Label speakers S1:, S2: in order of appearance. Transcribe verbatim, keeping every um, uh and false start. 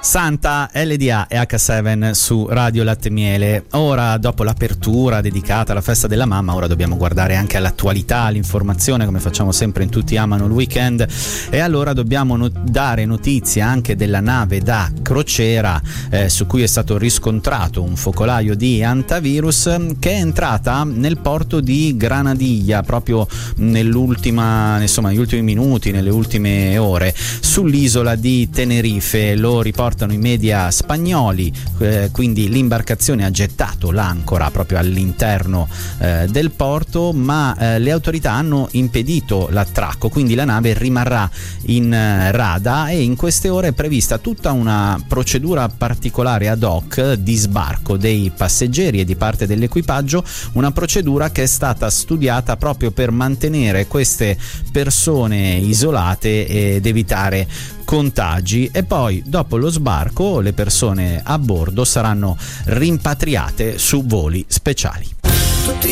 S1: Santa, L D A e acca sette su Radio Latte Miele. Ora, dopo l'apertura dedicata alla festa della mamma, ora dobbiamo guardare anche all'attualità, all'informazione, come facciamo sempre in Tutti amano il weekend, e allora dobbiamo no- dare notizie anche della nave da crociera eh, su cui è stato riscontrato un focolaio di antivirus, che è entrata nel porto di Granadilla proprio nell'ultima, insomma, negli ultimi minuti, nelle ultime ore, sull'isola di Tenerife. Lo riportano i media spagnoli, eh, quindi l'imbarcazione ha gettato l'ancora proprio all'interno eh, del porto, ma eh, le autorità hanno impedito l'attracco, quindi la nave rimarrà in eh, rada, e in queste ore è prevista tutta una procedura particolare ad hoc di sbarco dei passeggeri e di parte dell'equipaggio, una procedura che è stata studiata proprio per mantenere queste persone isolate ed evitare contagi. E poi dopo lo sbarco le persone a bordo saranno rimpatriate su voli speciali.